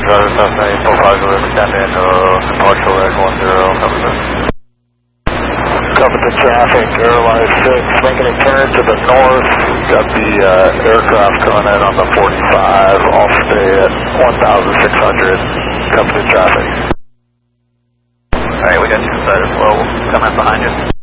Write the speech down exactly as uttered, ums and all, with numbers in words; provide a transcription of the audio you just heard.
Roger, Cessna eight four five, delivery ten into departure leg one zero, cover this. Cover the traffic, Airline six, making a turn to the north. Got the uh, aircraft coming in on the forty-five, I'll stay at one thousand six hundred, cover the traffic. Alright, we got you inside as well, we'll come in behind you.